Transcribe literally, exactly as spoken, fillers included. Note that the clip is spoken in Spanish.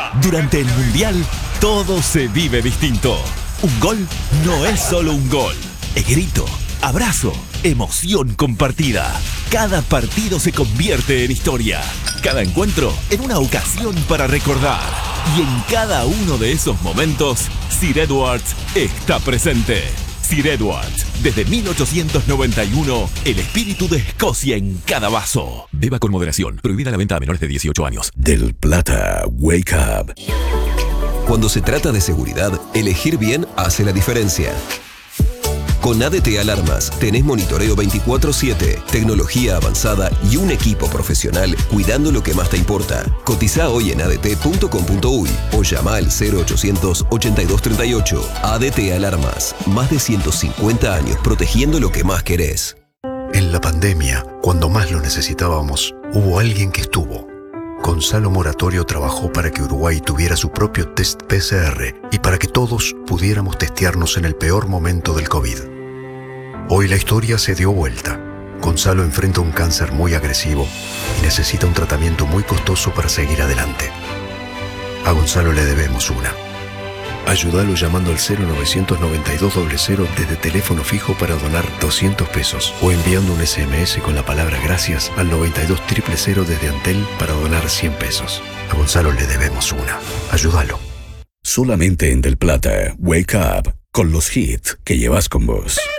Durante el Mundial, todo se vive distinto. Un gol no es solo un gol. Es grito, abrazo, emoción compartida. Cada partido se convierte en historia. Cada encuentro en una ocasión para recordar. Y en cada uno de esos momentos, Sir Edwards está presente. Sir Edwards, desde mil ochocientos noventa y uno, el espíritu de Escocia en cada vaso. Beba con moderación. Prohibida la venta a menores de dieciocho años. Del Plata, wake up. Cuando se trata de seguridad, elegir bien hace la diferencia. Con A D T Alarmas tenés monitoreo veinticuatro siete, tecnología avanzada y un equipo profesional cuidando lo que más te importa. Cotiza hoy en a d t punto com punto u y o llama al cero ochocientos ochenta y dos treinta y ocho. A D T Alarmas, más de ciento cincuenta años protegiendo lo que más querés. En la pandemia, cuando más lo necesitábamos, hubo alguien que estuvo. Gonzalo Moratorio trabajó para que Uruguay tuviera su propio test P C R y para que todos pudiéramos testearnos en el peor momento del COVID. Hoy la historia se dio vuelta. Gonzalo enfrenta un cáncer muy agresivo y necesita un tratamiento muy costoso para seguir adelante. A Gonzalo le debemos una. Ayúdalo llamando al cero novecientos noventa y dos cero cero desde teléfono fijo para donar doscientos pesos o enviando un S M S con la palabra gracias al noventa y dos cero cero cero desde Antel para donar cien pesos. A Gonzalo le debemos una. Ayúdalo. Solamente en Del Plata, wake up con los hits que llevas con vos.